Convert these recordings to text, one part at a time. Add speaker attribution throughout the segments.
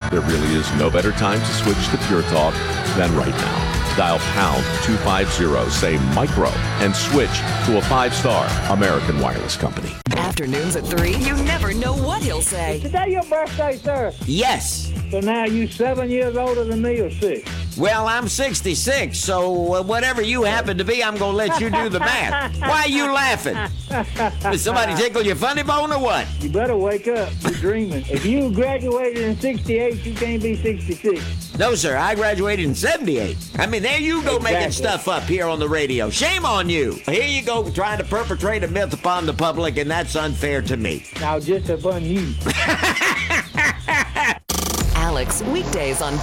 Speaker 1: There really is no better time to switch to Pure Talk than right now. Dial pound 250, say micro, and switch to a 5-star American Wireless Company.
Speaker 2: Afternoons at 3, you never know what he'll say.
Speaker 3: Is today your birthday, sir?
Speaker 4: Yes.
Speaker 3: So now you 7 years older than me or 6?
Speaker 4: Well, I'm 66, so whatever you happen to be, I'm going to let you do the math. Why are you laughing? Did somebody tickle your funny bone or what?
Speaker 3: You better wake up. You're dreaming. If you graduated in 68, you can't be 66.
Speaker 4: No, sir. I graduated in 78. I mean, there you go making stuff up here on the radio. Shame on you. Here you go trying to perpetrate a myth upon the public, and that's unfair to me.
Speaker 3: Now, just upon you.
Speaker 2: Alex, weekdays on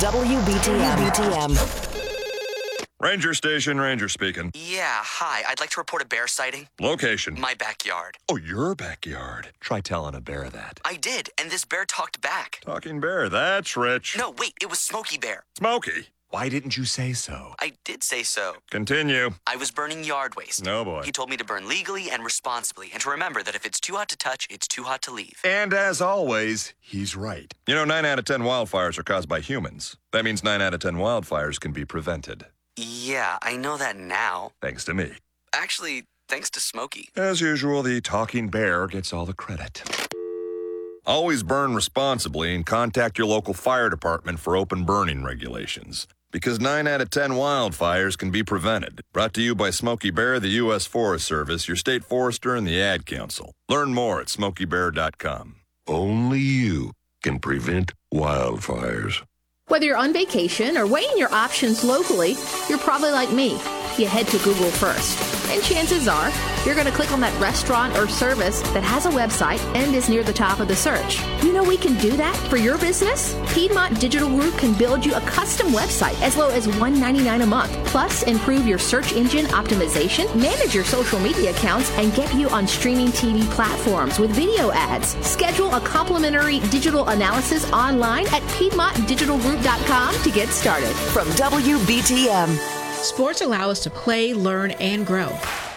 Speaker 2: WBTM.
Speaker 5: Ranger Station, Ranger speaking.
Speaker 6: Yeah, hi. I'd like to report a bear sighting.
Speaker 5: Location.
Speaker 6: My backyard.
Speaker 5: Oh, your backyard. Try telling a bear that.
Speaker 6: I did, and this bear talked back.
Speaker 5: Talking bear, that's rich.
Speaker 6: No, wait, it was Smokey Bear.
Speaker 5: Smokey.
Speaker 7: Why didn't you say so?
Speaker 6: I did say so.
Speaker 5: Continue.
Speaker 6: I was burning yard waste.
Speaker 5: No, boy.
Speaker 6: He told me to burn legally and responsibly, and to remember that if it's too hot to touch, it's too hot to leave.
Speaker 5: And as always, he's right. You know, 9 out of 10 wildfires are caused by humans. That means 9 out of 10 wildfires can be prevented.
Speaker 6: Yeah, I know that now.
Speaker 5: Thanks to me.
Speaker 6: Actually, thanks to Smokey.
Speaker 5: As usual, the talking bear gets all the credit. Always burn responsibly and contact your local fire department for open burning regulations. Because 9 out of 10 wildfires can be prevented. Brought to you by Smokey Bear, the U.S. Forest Service, your state forester, and the Ad Council. Learn more at smokeybear.com.
Speaker 8: Only you can prevent wildfires.
Speaker 9: Whether you're on vacation or weighing your options locally, you're probably like me. You head to Google first. And chances are, you're going to click on that restaurant or service that has a website and is near the top of the search. You know we can do that for your business? Piedmont Digital Group can build you a custom website as low as $1.99 a month. Plus, improve your search engine optimization, manage your social media accounts, and get you on streaming TV platforms with video ads. Schedule a complimentary digital analysis online at PiedmontDigitalGroup.com to get started.
Speaker 2: From WBTM.
Speaker 10: Sports allow us to play, learn, and grow.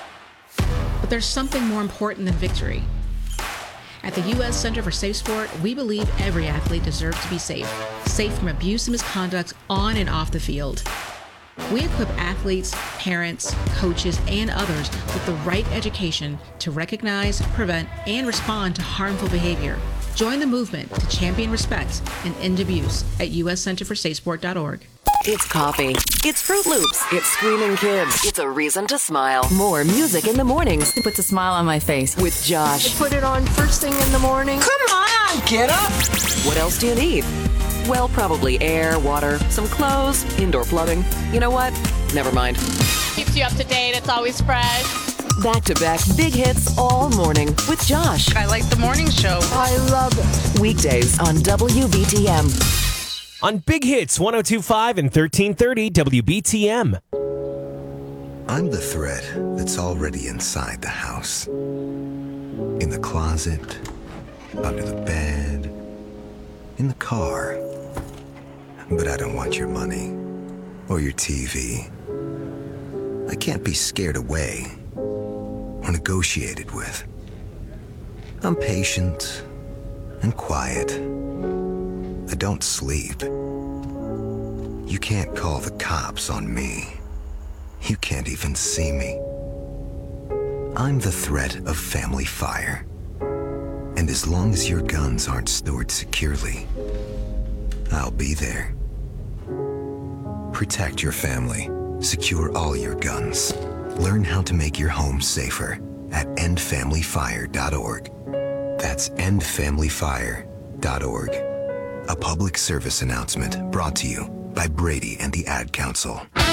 Speaker 10: But there's something more important than victory. At the U.S. Center for Safe Sport, we believe every athlete deserves to be safe. Safe from abuse and misconduct on and off the field. We equip athletes, parents, coaches, and others with the right education to recognize, prevent, and respond to harmful behavior. Join the movement to champion respect and end abuse at uscenterforsafesport.org.
Speaker 2: It's coffee. It's Fruit Loops. It's screaming kids. It's a reason to smile. More music in the mornings.
Speaker 11: It puts a smile on my face.
Speaker 2: With Josh.
Speaker 11: Put it on first thing in the morning.
Speaker 2: Come on, get up. What else do you need? Well, probably air, water, some clothes, indoor plumbing. You know what? Never mind.
Speaker 12: Keeps you up to date. It's always fresh.
Speaker 2: Back-to-back big hits all morning with Josh.
Speaker 13: I like the morning show.
Speaker 2: I love it. Weekdays on WBTM.
Speaker 14: On Big Hits 102.5 and 1330 WBTM.
Speaker 15: I'm the thread that's already inside the house. In the closet, under the bed, in the car. But I don't want your money or your TV. I can't be scared away or negotiated with. I'm patient and quiet. I don't sleep. You can't call the cops on me. You can't even see me. I'm the threat of family fire. And as long as your guns aren't stored securely, I'll be there. Protect your family. Secure all your guns. Learn how to make your home safer at endfamilyfire.org. That's endfamilyfire.org. A public service announcement brought to you by Brady and the Ad Council.